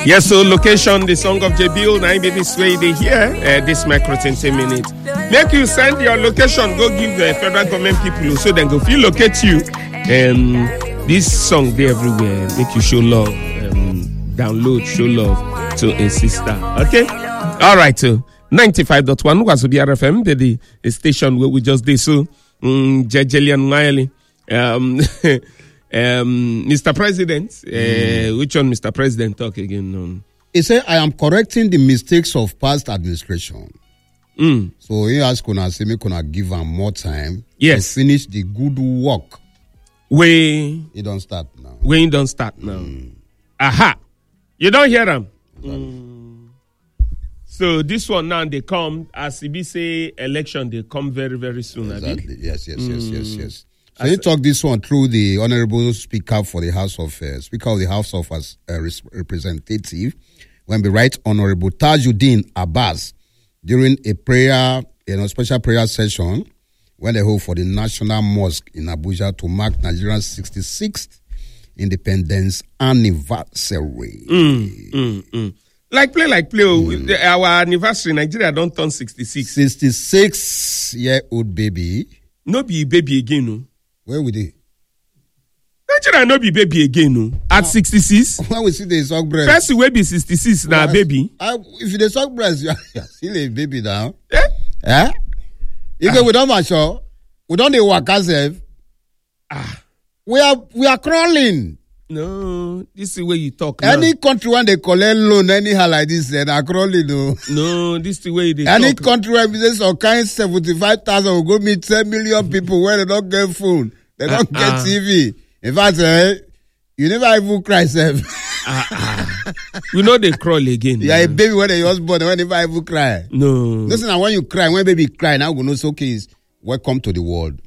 Yes, so location, the song of JBL, 9 minutes way they hear this micro 20 minutes. Make you send your location, go give the federal government people so then go feel locate you. This song they everywhere. Make you show love. Download, show love to a sister. Okay? All right, so 95.1 was the RFM, the station where we just did so. Jejelian Miley. Mr. President, which one Mr. President talk again? He said, I am correcting the mistakes of past administration. So he asked Kuna say me Kuna give him more time to finish the good work. He don't start now. He don't start now. Aha. You don't hear them. So this one now they come as CB say election they come very very soon. Exactly. Yes. So he talked this one through the Honorable Speaker of the House of Representative, when the Right Honorable Tajuddin Abbas during a prayer, special prayer session when they hold for the National Mosque in Abuja to mark Nigeria's 66th independence anniversary. Like play. Our anniversary in Nigeria don't turn 66. 66-year-old baby. No be baby again, no. Where we dey? Nigeria no be baby again, no. At 66. When we see the suck breast. Person wey be 66 na baby. If you dey suck breast, you are still a baby now. Even we don't mature. We don't dey waka sef. We are crawling. No, this is the way you talk now. Any country when they collect loan anyhow like this, they are crawling. No, this is the way they Any talk. country where business of kind 75,000 will go meet 10 million people where they don't get phone, they don't get TV. In fact, you never even cry, sef. You know they crawl again. You are a baby when they just born, when they never even cry. No. Listen, when you cry, when baby cry, now we know so okay is welcome to the world.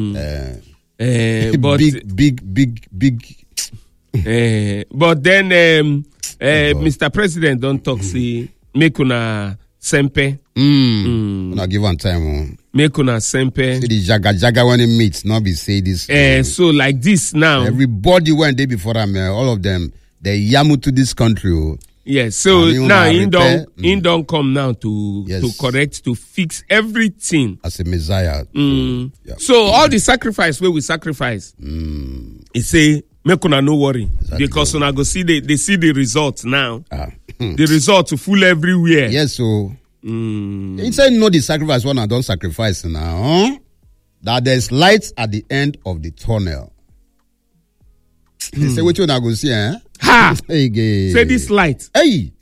But big. But then Mr. President don't talk say make una sempe. Una give one time. Make una sempe. See the jaga when they meet, not be say this. So like this now. Everybody went day before them, all of them, they yamu to this country. Yes, so now he don't come now to correct, to fix everything. As a Messiah. So all the sacrifice where we sacrifice, he say, make una no worry. Exactly. Because una go see they see the results now. The result to full everywhere. Yes, so he said no the sacrifice one I don't sacrifice now. That there's light at the end of the tunnel. He say which one I go see, eh? Ha! Hey, say this light. Hey!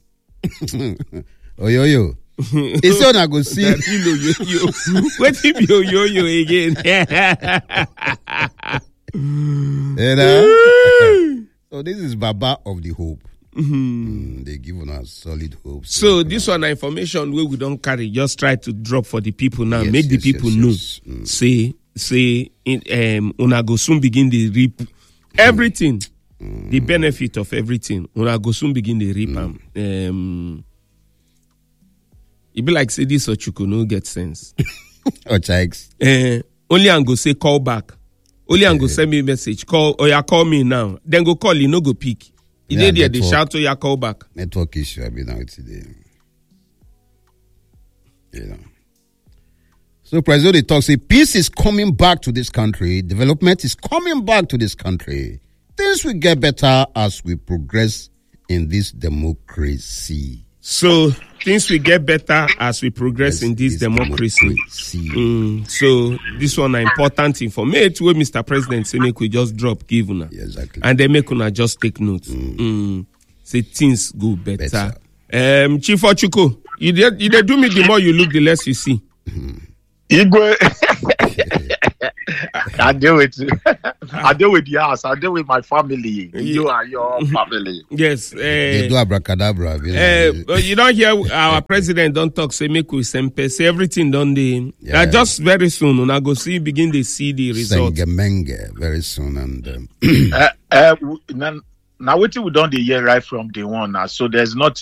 Yo. He say I go see. What if yo again? So this is Baba of the Hope. They give us solid hope. So this one information we don't carry, just try to drop for the people now. Make the people know. Say una go soon begin the reap everything. The benefit of everything. Una go soon begin the reap. It be like say this or Chuku no get sense. Or checks. Only and go say call back. Only and go send me a message. Call me now. Then go call, you no go pick. They shout to your call back. Network issue I be now today. So President talks say peace is coming back to this country, development is coming back to this country. Things will get better as we progress in this democracy. So things will get better as we progress in this democracy. So this one are important information where Mr. President say make we just drop give una. Exactly. And then make una just take notes. Say things go better. Chief Ochuko, you dey do me the more you look, the less you see. Igwe. I deal with the house. I deal with my family. You are your family. Yes. They do abracadabra. You don't hear our president don't talk. Say make we sempe. Say everything done the. Just very soon. When I go see begin to see the results. Sengemenge very soon and. Now what we done the year right from day one now. So there's not.